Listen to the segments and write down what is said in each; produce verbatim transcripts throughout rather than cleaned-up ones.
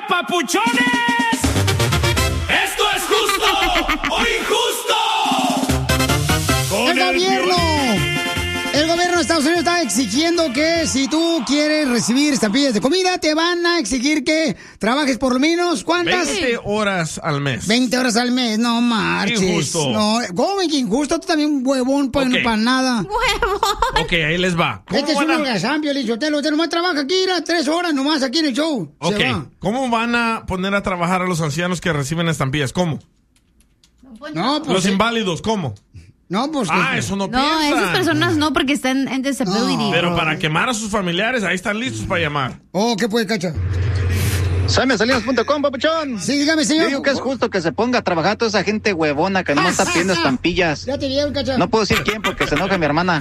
papuchones! ¡Esto es justo o injusto! ¡El gobierno! El gobierno de Estados Unidos está exigiendo que si tú quieres recibir estampillas de comida, te van a exigir que trabajes por lo menos, ¿cuántas? veinte horas al mes. veinte horas al mes, no marches. Injusto. No, ¿cómo que injusto? Tú también huevón, pues Ok. no para nada. ¡Huevón! Ok, ahí les va. ¿Cómo Este es un van a... holgazán, Piolín Sotelo. Usted nomás trabaja aquí, era tres horas nomás aquí en el show. Se Ok, va. ¿cómo van a poner a trabajar a los ancianos que reciben estampillas? ¿Cómo? No, pues... Los eh, inválidos, ¿cómo? No, pues... Ah, que- eso no, No, piensan. esas personas no, porque están en disability. No. Pero para quemar a sus familiares, ahí están listos para llamar. Oh, ¿qué puede, Cacha? Saime Salinas punto com, papuchón. Sí, dígame, Yo señor. digo que es justo que se ponga a trabajar toda esa gente huevona que no está pidiendo estampillas. Ya te vieron, Cacha. No puedo decir quién porque se enoja mi hermana.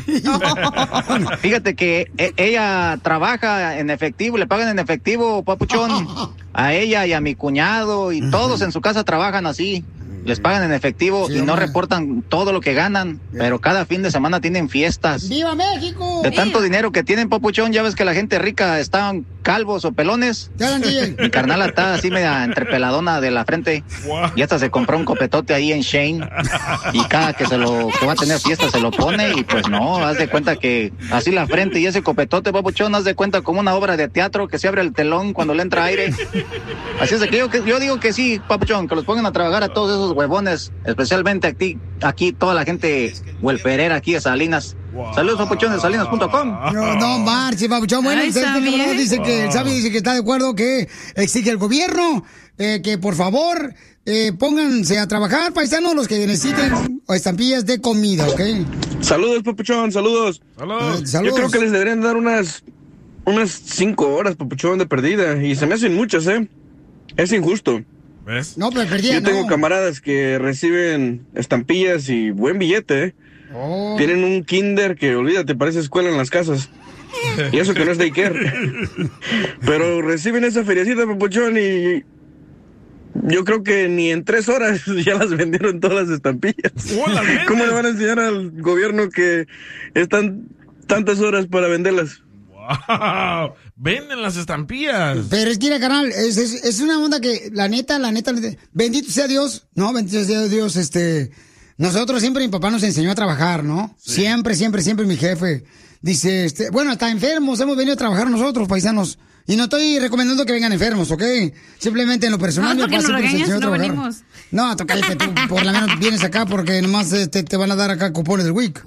Fíjate que e- ella trabaja en efectivo, le pagan en efectivo, papuchón. A ella y a mi cuñado y todos en su casa trabajan así. Les pagan en efectivo Sí, y no hombre. reportan todo lo que ganan, pero cada fin de semana tienen fiestas. ¡Viva México! De tanto dinero que tienen, papuchón, ya ves que la gente rica están calvos o pelones. Ya hablan, D J. Mi carnal está así media entrepeladona de la frente. Y hasta se compró un copetote ahí en Shane. Y cada que se lo que va a tener fiesta se lo pone. Y pues no, haz de cuenta que así la frente y ese copetote, papuchón, haz de cuenta como una obra de teatro que se abre el telón cuando le entra aire. Así es de que yo, que yo digo que sí, papuchón, que los pongan a trabajar a todos esos huevones, especialmente aquí, aquí toda la gente huelperera aquí de Salinas. Saludos, papuchón, de salinas punto com. No, no marche, papuchón. Bueno, Ay, usted está este camarada bien. dice que, el Sabi dice que está de acuerdo que exige el gobierno eh, que por favor eh, pónganse a trabajar, paisanos, los que necesiten estampillas de comida, ¿ok? Saludos, papuchón, saludos. Saludos. Eh, saludos. Yo creo que les deberían dar unas unas cinco horas, papuchón, de perdida. Y se me hacen muchas, ¿eh? Es injusto. ¿Ves? No, pero perdí, Yo tengo no. camaradas que reciben estampillas y buen billete, ¿eh? Oh. Tienen un kinder que, olvídate, parece escuela en las casas. Y eso que no es daycare. Pero reciben esa feriecita, papuchón, y yo creo que ni en tres horas ya las vendieron todas las estampillas. Oh, ¿las venden? ¿Cómo le van a enseñar al gobierno que están tantas horas para venderlas? ¡Wow! Venden las estampillas. Pero es que, mira, carnal, es, es, es una onda que, la neta, la neta, la neta, bendito sea Dios, ¿no? Bendito sea Dios, este... Nosotros siempre, mi papá nos enseñó a trabajar, ¿no? Sí. Siempre, siempre, siempre mi jefe dice, este... Bueno, hasta enfermos hemos venido a trabajar nosotros, paisanos. Y no estoy recomendando que vengan enfermos, ¿ok? Simplemente en lo personal, No, mi porque papá nos siempre nos regañas, enseñó a no trabajar. venimos. No, tú cállate, tú por lo menos vienes acá porque nomás este, te van a dar acá cupones del week.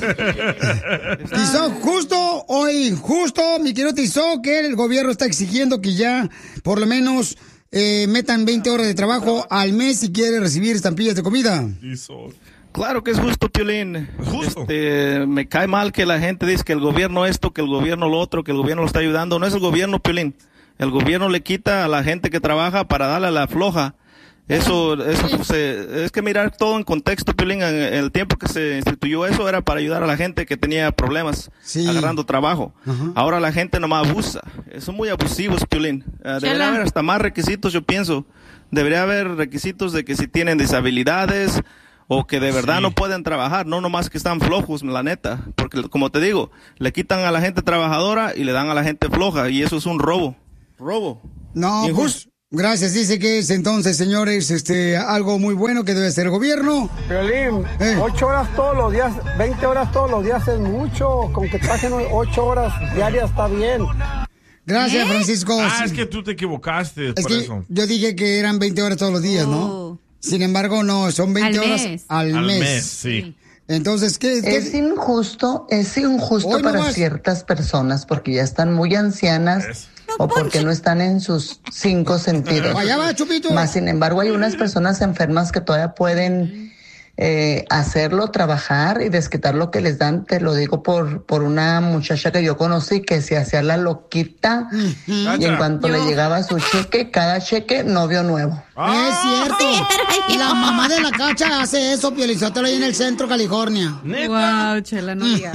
Tizó, justo o injusto, mi querido Tizó, que el gobierno está exigiendo que ya por lo menos eh, metan veinte horas de trabajo al mes si quiere recibir estampillas de comida. Hizo. Claro que es justo, Piolín. Es justo. Este, me cae mal que la gente dice que el gobierno esto, que el gobierno lo otro, que el gobierno lo está ayudando. No es el gobierno, Piolín. El gobierno le quita a la gente que trabaja para darle a la floja. Eso, eso se, es que mirar todo en contexto, Piolín. En el tiempo que se instituyó eso era para ayudar a la gente que tenía problemas Sí. agarrando trabajo. Ajá. Ahora la gente nomás abusa. Son muy abusivos, Piolín. Uh, debería haber hasta más requisitos, yo pienso. Debería haber requisitos de que si tienen disabilidades o que de verdad Sí. no pueden trabajar, no nomás que están flojos, la neta. Porque como te digo, le quitan a la gente trabajadora y le dan a la gente floja y eso es un robo. Robo. No, Injusto. pues, gracias. Dice que es entonces, señores, este, algo muy bueno que debe hacer el gobierno. Violín, Eh. ocho horas todos los días, veinte horas todos los días es mucho. Con que trabajen ocho horas diarias está bien. Gracias, Francisco. Ah, es que tú te equivocaste Es por que eso. yo dije que eran veinte horas todos los días, ¿no? Oh. Sin embargo, no, son veinte Al horas mes. al, Al mes. mes, sí. Entonces, ¿qué? qué- Es injusto, es injusto Hoy para nomás. ciertas personas porque ya están muy ancianas Es. o porque no están en sus cinco sentidos. Allá va, Chupito. Más sin embargo, hay unas personas enfermas que todavía pueden eh, hacerlo, trabajar y desquitar lo que les dan. Te lo digo por, por una muchacha que yo conocí que se hacía la loquita y en cuanto le llegaba su cheque, cada cheque, novio nuevo. Ah. Es cierto. Y la mamá de la Cacha hace eso, Piolizotelo, ahí en el centro, California. ¿Neta? Wow, chela, no digas.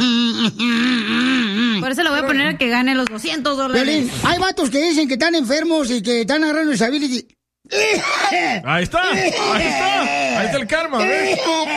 Por eso le voy a poner a que gane los doscientos dólares. Piolín, hay vatos que dicen que están enfermos y que están agarrando disability. Ahí está, ahí está. Ahí está el karma, ¿ves?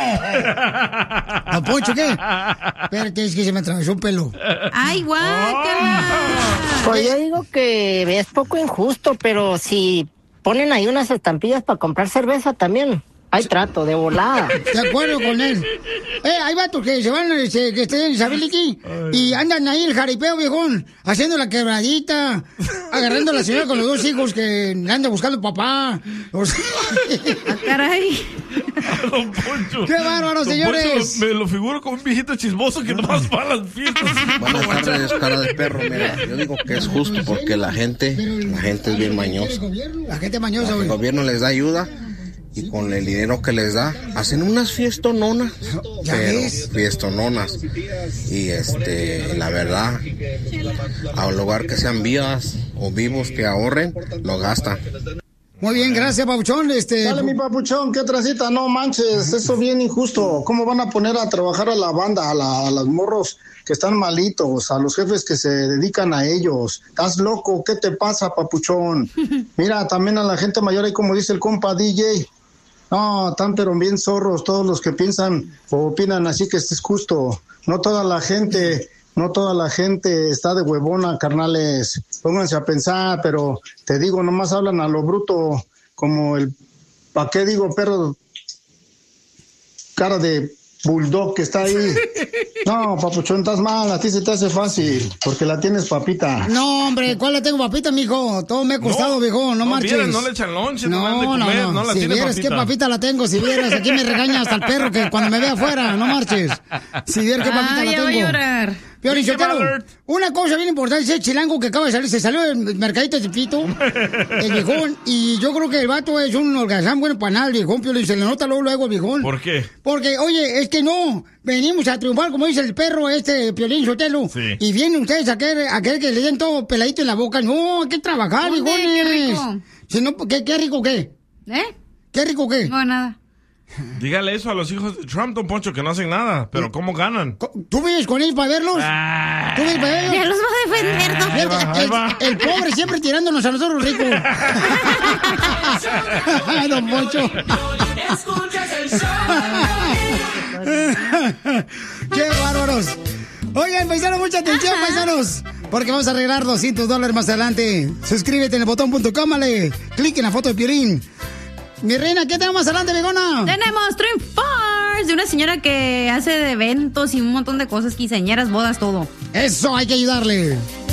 ¿A Poncho qué? Espérate, es que se me atravesó un pelo. Ay, guácala. Pues yo digo que es poco injusto, pero si ponen ahí unas estampillas para comprar cerveza también. Hay trato, de volada. De acuerdo con él. Eh, hay vatos que se van, este, que estén en Isabeliki y andan ahí el jaripeo, viejón, haciendo la quebradita, agarrando a la señora con los dos hijos que andan buscando papá. O sea, ah, caray. Don Poncho. ¡Qué bárbaro, señores! Poncho, me lo figuro como un viejito chismoso que nomás va a las fiestas. Buenas tardes, cara de perro. Mira, yo digo que es justo porque la gente, la gente es bien mañosa. La gente mañosa, güey. El gobierno les da ayuda. Y con el dinero que les da, hacen unas fiestononas, pero fiestononas. Y este, la verdad, al lugar que sean vivas o vivos que ahorren, lo gastan. Muy bien, gracias, Papuchón. Este... Dale, mi Papuchón, qué tracita, no manches, eso bien injusto. ¿Cómo van a poner a trabajar a la banda, a, la, a los morros que están malitos, a los jefes que se dedican a ellos? ¿Estás loco? ¿Qué te pasa, Papuchón? Mira, también a la gente mayor, ahí como dice el compa D J. No, están pero bien zorros todos los que piensan o opinan así que este es justo. No toda la gente, no toda la gente está de huevona, carnales. Pónganse a pensar, pero te digo, nomás hablan a lo bruto, como el, ¿pa' qué digo, perro? Cara de bulldog que está ahí. No, Papuchón, estás mal, a ti se te hace fácil, porque la tienes papita. No, hombre, ¿cuál la tengo papita, mijo? Todo me ha costado, no, viejo, no, no marches. Vieras, no le echan lonche, no, no, de comer, no, no, no la si tiene vieras papita. qué papita la tengo, si vieras, aquí me regaña hasta el perro que cuando me ve afuera, no marches. Si vieras qué papita Ay, la ya tengo. voy a llorar. Una cosa bien importante, ese chilango que acaba de salir, se salió del mercadito de Pito, el viejón, y yo creo que el vato es un holgazán bueno para nada, el viejón, Piolín, se le nota luego, luego, el viejón. ¿Por qué? Porque, oye, es que no, venimos a triunfar, como dice el perro este, Piolín Sotelo, sí. Y vienen ustedes a querer, a querer que le den todo peladito en la boca. No, hay que trabajar, viejones. Qué rico. Si no, ¿qué, qué rico qué? ¿Eh? ¿Qué rico qué? No, nada. Dígale eso a los hijos de Trump, Don Poncho, que no hacen nada. Pero ¿cómo ganan? ¿Tú vives con ellos para verlos? Ah, ¿Tú vives para verlos? Ya los va a defender, ¿no? Ahí va, ahí va. El, el pobre siempre tirándonos a nosotros ricos. Ay, Don Poncho. ¡Qué bárbaros! Oigan, paisanos, mucha atención, paisanos, porque vamos a arreglar doscientos dólares más adelante. Suscríbete en el botón punto com, dale clic en la foto de Piolín. Mi reina, ¿qué tenemos más adelante, Begona? Tenemos Triunfars de una señora que hace de eventos y un montón de cosas, quinceañeras, bodas, todo. Eso, hay que ayudarle.